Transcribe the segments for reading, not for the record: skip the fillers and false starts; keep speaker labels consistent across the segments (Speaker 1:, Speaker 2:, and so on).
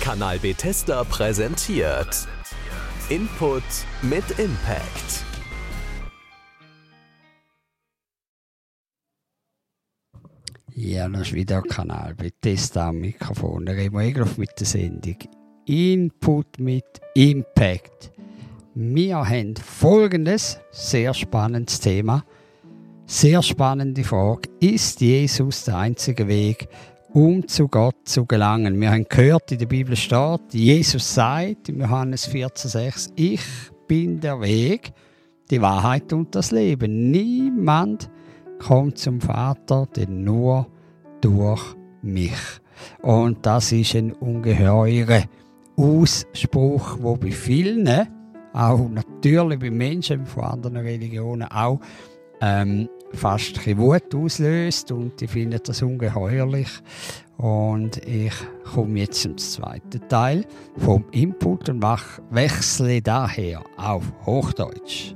Speaker 1: Kanal Bethesda präsentiert Input mit Impact.
Speaker 2: Ja, das ist wieder Kanal Bethesda am Mikrofon. Remo Egloff mit der Sendung Input mit Impact. Wir haben folgendes sehr spannendes Thema. Sehr spannende Frage. Ist Jesus der einzige Weg, um zu Gott zu gelangen? Wir haben gehört, in der Bibel steht, Jesus sagt in Johannes 14,6, ich bin der Weg, die Wahrheit und das Leben. Niemand kommt zum Vater, denn nur durch mich. Und das ist ein ungeheurer Ausspruch, der bei vielen, auch natürlich bei Menschen von anderen Religionen, auch fast ein bisschen Wut auslöst und die finden das ungeheuerlich. Und ich komme jetzt zum zweiten Teil vom Input und wechsle daher auf Hochdeutsch.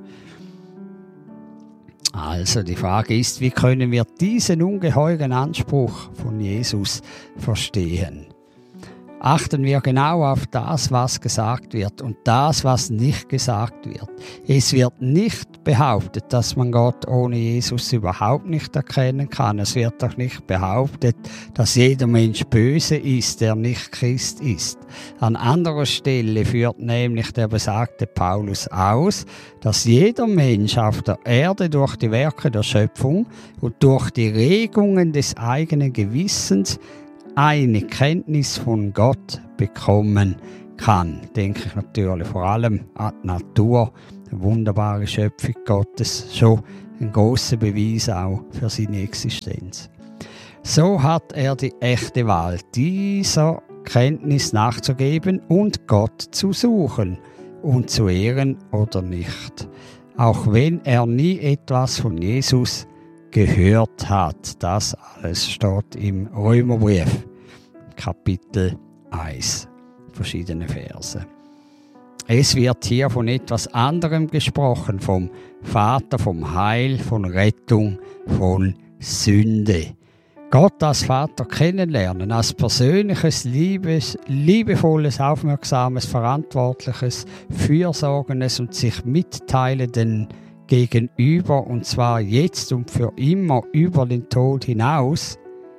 Speaker 2: Also die Frage ist, wie können wir diesen ungeheuren Anspruch von Jesus verstehen? Achten wir genau auf das, was gesagt wird und das, was nicht gesagt wird. Es wird nicht behauptet, dass man Gott ohne Jesus überhaupt nicht erkennen kann. Es wird auch nicht behauptet, dass jeder Mensch böse ist, der nicht Christ ist. An anderer Stelle führt nämlich der besagte Paulus aus, dass jeder Mensch auf der Erde durch die Werke der Schöpfung und durch die Regungen des eigenen Gewissens eine Kenntnis von Gott bekommen kann. Denke ich natürlich vor allem an die Natur, eine wunderbare Schöpfung Gottes, schon ein grosser Beweis auch für seine Existenz. So hat er die echte Wahl, dieser Kenntnis nachzugeben und Gott zu suchen und zu ehren oder nicht. Auch wenn er nie etwas von Jesus gehört hat. Das alles steht im Römerbrief, Kapitel 1, verschiedene Verse. Es wird hier von etwas anderem gesprochen, vom Vater, vom Heil, von Rettung, von Sünde. Gott als Vater kennenlernen, als persönliches, liebevolles, aufmerksames, verantwortliches, fürsorgendes und sich mitteilenden Gegenüber, und zwar jetzt und für immer über den Tod hinaus,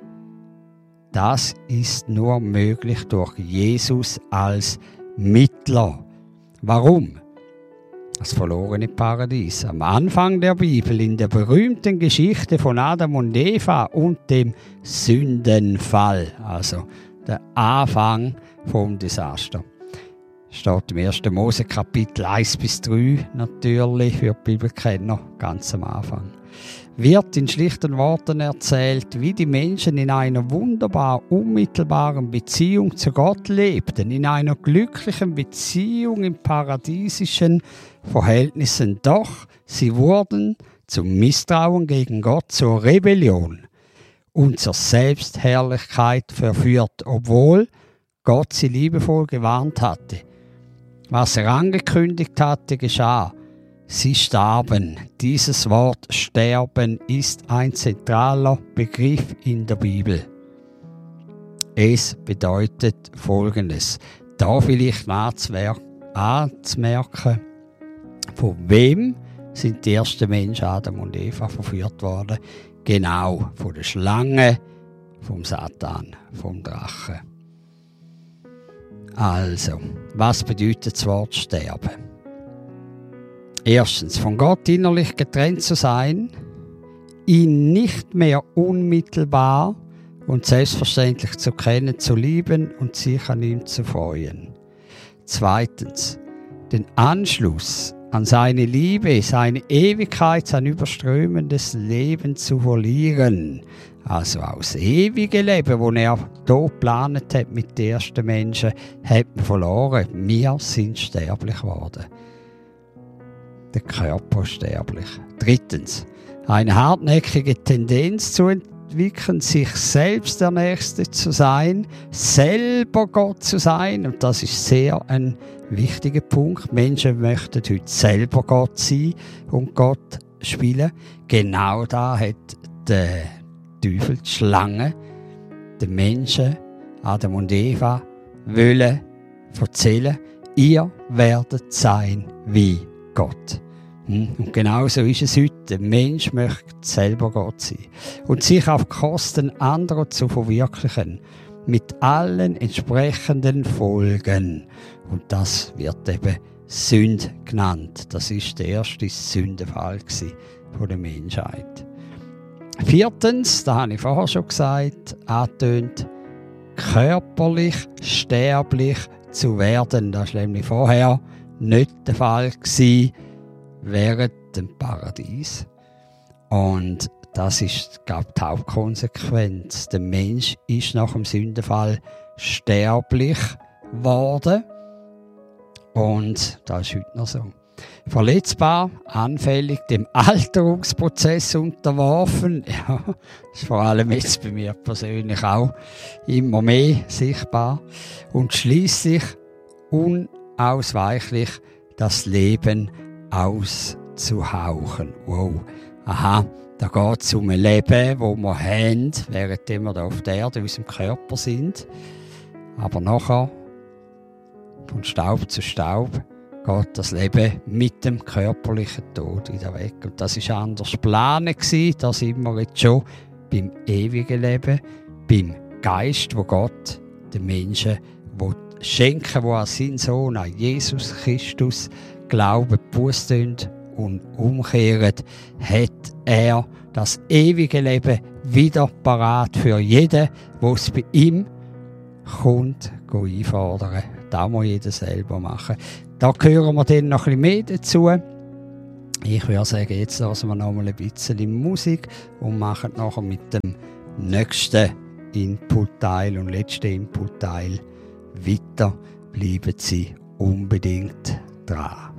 Speaker 2: das ist nur möglich durch Jesus als Mittler. Warum? Das verlorene Paradies. Am Anfang der Bibel, in der berühmten Geschichte von Adam und Eva und dem Sündenfall, also der Anfang vom Desaster. Steht im 1. Mose Kapitel 1-3 natürlich für die Bibelkenner ganz am Anfang. Wird in schlichten Worten erzählt, wie die Menschen in einer wunderbar unmittelbaren Beziehung zu Gott lebten, in einer glücklichen Beziehung in paradiesischen Verhältnissen. Doch sie wurden zum Misstrauen gegen Gott, zur Rebellion und zur Selbstherrlichkeit verführt, obwohl Gott sie liebevoll gewarnt hatte. Was er angekündigt hatte, geschah. Sie starben. Dieses Wort sterben ist ein zentraler Begriff in der Bibel. Es bedeutet Folgendes. Da vielleicht anzumerken, von wem sind die ersten Menschen, Adam und Eva, verführt worden? Genau, von der Schlange, vom Satan, vom Drachen. Also, was bedeutet das Wort sterben? Erstens, von Gott innerlich getrennt zu sein, ihn nicht mehr unmittelbar und selbstverständlich zu kennen, zu lieben und sich an ihm zu freuen. Zweitens, den Anschluss an seine Liebe, seine Ewigkeit, sein überströmendes Leben zu verlieren. Also auch das ewige Leben, das er hier geplant hat mit den ersten Menschen, hat man verloren. Wir sind sterblich geworden. Der Körper sterblich. Drittens, eine hartnäckige Tendenz zu entwickeln, sich selbst der Nächste zu sein, selber Gott zu sein. Und das ist sehr ein wichtiger Punkt. Menschen möchten heute selber Gott sein und Gott spielen. Genau da hat der Teufel, die Schlange, den Menschen, Adam und Eva, wollen erzählen, ihr werdet sein wie Gott. Und genauso ist es heute. Der Mensch möchte selber Gott sein und sich auf Kosten anderer zu verwirklichen, mit allen entsprechenden Folgen. Und das wird eben Sünde genannt. Das ist der erste Sündenfall von der Menschheit. Viertens, da habe ich vorher schon gesagt, angetönt, körperlich sterblich zu werden. Das war nämlich vorher nicht der Fall während dem Paradies. Und das ist, glaube ich, die Hauptkonsequenz. Der Mensch ist nach dem Sündenfall sterblich geworden. Und das ist heute noch so. Verletzbar, anfällig, dem Alterungsprozess unterworfen. Ja, das ist vor allem jetzt bei mir persönlich auch immer mehr sichtbar. Und schließlich unausweichlich das Leben auszuhauchen. Wow. Aha, da geht es um ein Leben, das wir haben, während wir hier auf der Erde in unserem Körper sind. Aber nachher, von Staub zu Staub, geht das Leben mit dem körperlichen Tod wieder weg. Und das war anders geplant. Da sind wir jetzt schon beim ewigen Leben, beim Geist, wo Gott den Menschen schenken, wo an seinen Sohn, an Jesus Christus, glauben, Buße tun und umkehren, hat er das ewige Leben wieder parat für jeden, der es bei ihm kommt, einfordern. Das muss jeder selber machen. Da hören wir dann noch ein bisschen mehr dazu. Ich würde sagen, jetzt lassen wir noch mal ein bisschen Musik und machen nachher mit dem nächsten Input-Teil und letzten Input-Teil weiter. Bleiben Sie unbedingt dran.